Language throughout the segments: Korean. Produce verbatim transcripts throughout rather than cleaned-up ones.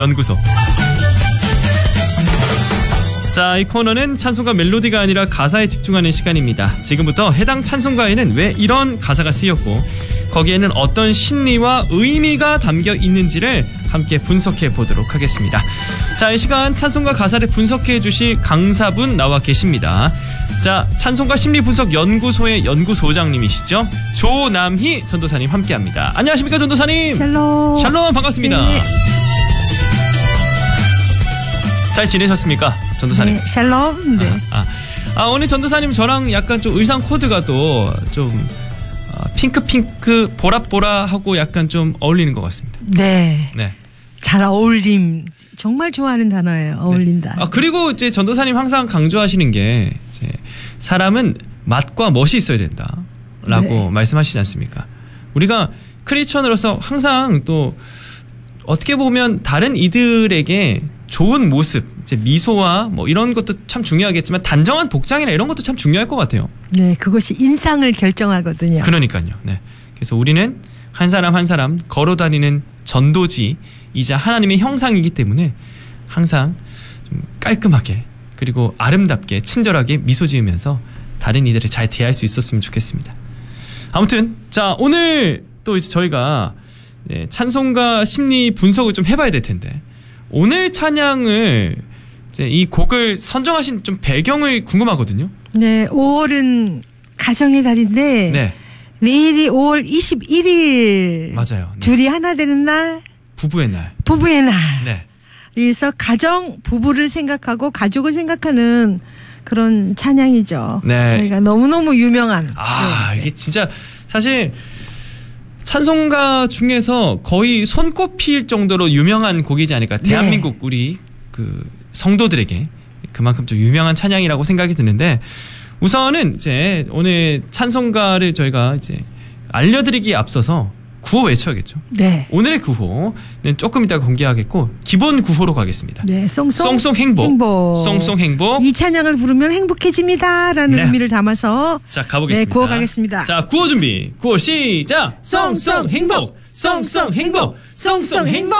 연구소. 자, 이 코너는 찬송가 멜로디가 아니라 가사에 집중하는 시간입니다. 지금부터 해당 찬송가에는 왜 이런 가사가 쓰였고 거기에는 어떤 심리와 의미가 담겨 있는지를 함께 분석해 보도록 하겠습니다. 자, 이 시간 찬송가 가사를 분석해 주실 강사분 나와 계십니다. 자, 찬송가 심리분석 연구소의 연구소장님이시죠. 조남희 전도사님 함께합니다. 안녕하십니까, 전도사님. 샬롬. 샬롬, 반갑습니다. 네. 잘 지내셨습니까, 전도사님? 네, 샬롬. 네. 아, 아, 아, 오늘 전도사님 저랑 약간 좀 의상 코드가 또 좀 핑크 핑크 보라보라 하고 약간 좀 어울리는 것 같습니다. 네. 네. 잘 어울림. 정말 좋아하는 단어예요. 어울린다. 네. 아, 그리고 이제 전도사님 항상 강조하시는 게 이제 사람은 맛과 멋이 있어야 된다라고 네. 말씀하시지 않습니까? 우리가 크리스천으로서 항상 또 어떻게 보면 다른 이들에게 좋은 모습, 이제 미소와 뭐 이런 것도 참 중요하겠지만 단정한 복장이나 이런 것도 참 중요할 것 같아요. 네, 그것이 인상을 결정하거든요. 그러니까요. 네. 그래서 우리는 한 사람 한 사람 걸어다니는 전도지이자 하나님의 형상이기 때문에 항상 좀 깔끔하게 그리고 아름답게 친절하게 미소 지으면서 다른 이들을 잘 대할 수 있었으면 좋겠습니다. 아무튼 자, 오늘 또 이제 저희가 네, 찬송가 심리 분석을 좀 해봐야 될 텐데 오늘 찬양을 이제 이 곡을 선정하신 좀 배경을 궁금하거든요. 네, 오월은 가정의 달인데 네. 내일이 오월 이십일일. 맞아요. 네. 둘이 하나 되는 날. 부부의 날. 부부의 날. 네. 그래서 가정, 부부를 생각하고 가족을 생각하는 그런 찬양이죠. 네. 저희가 너무너무 유명한. 아, 네. 이게 진짜 사실 찬송가 중에서 거의 손꼽힐 정도로 유명한 곡이지 않을까. 대한민국 네. 우리 그 성도들에게 그만큼 좀 유명한 찬양이라고 생각이 드는데 우선은 이제 오늘 찬송가를 저희가 이제 알려드리기에 앞서서 구호 외쳐야겠죠. 네. 오늘의 구호는 조금 이따가 공개하겠고 기본 구호로 가겠습니다. 네, 송송, 송송 행복. 행복. 송송 행복. 이 찬양을 부르면 행복해집니다라는 네. 의미를 담아서 자, 가보겠습니다. 네, 구호 가겠습니다. 자, 구호 준비. 구호 시작. 송송 행복. 송송 행복. 송송 행복.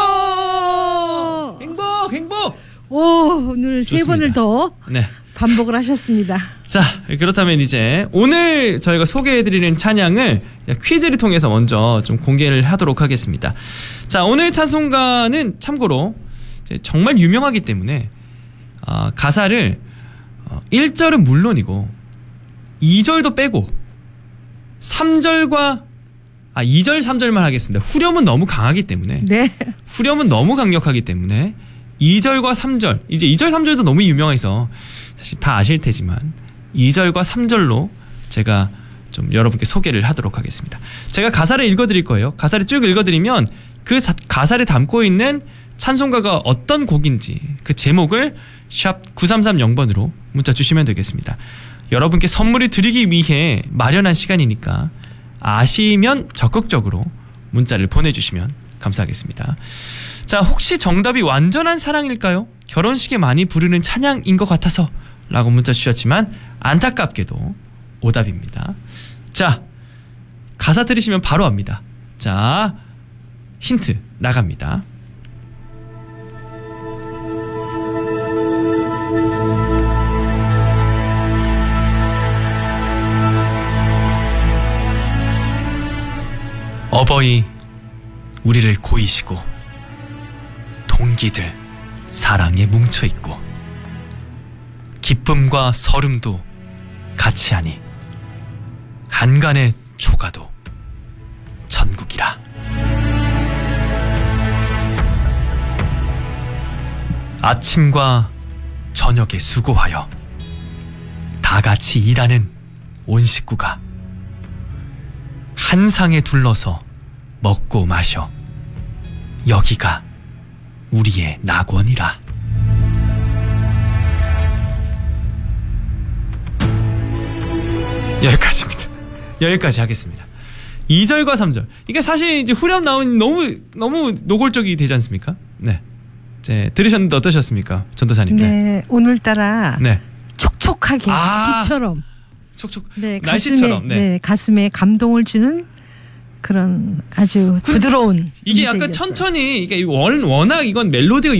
행복 행복. 오, 오늘 세 좋습니다. 번을 더 네. 반복을 하셨습니다. 자, 그렇다면 이제 오늘 저희가 소개해드리는 찬양을 퀴즈를 통해서 먼저 좀 공개를 하도록 하겠습니다. 자, 오늘 찬송가는 참고로 정말 유명하기 때문에 어, 가사를 어, 일 절은 물론이고 이 절도 빼고 삼 절과 아, 이 절, 삼 절만 하겠습니다. 후렴은 너무 강하기 때문에 네. 후렴은 너무 강력하기 때문에 이 절과 삼 절, 이제 이 절, 삼 절도 너무 유명해서 사실 다 아실 테지만 이 절과 삼 절로 제가 좀 여러분께 소개를 하도록 하겠습니다. 제가 가사를 읽어드릴 거예요. 가사를 쭉 읽어드리면 그 사, 가사를 담고 있는 찬송가가 어떤 곡인지 그 제목을 샵 구삼삼영 번으로 문자 주시면 되겠습니다. 여러분께 선물을 드리기 위해 마련한 시간이니까 아시면 적극적으로 문자를 보내주시면 감사하겠습니다. 자, 혹시 정답이 완전한 사랑일까요? 결혼식에 많이 부르는 찬양인 것 같아서 라고 문자 주셨지만 안타깝게도 오답입니다. 자, 가사 들으시면 바로 압니다. 자, 힌트 나갑니다. 어버이 우리를 고이시고 동기들 사랑에 뭉쳐있고 기쁨과 서름도 같이 하니 한간의 초가도 천국이라. 아침과 저녁에 수고하여 다 같이 일하는 온 식구가 한 상에 둘러서 먹고 마셔 여기가 우리의 낙원이라. 여기까지입니다. 여기까지 하겠습니다. 이 절과 삼 절. 이게 사실 이제 후렴 나오니 너무, 너무 노골적이 되지 않습니까? 네. 이제 들으셨는데 어떠셨습니까? 전도사님. 네. 네. 오늘따라. 네. 촉촉하게. 아, 비처럼. 촉촉. 네. 날씨처럼. 가슴에, 네. 네. 가슴에 감동을 주는 그런 아주 부드러운 이게 약간 음색이었어요. 천천히 이게 원, 워낙 이건 멜로디가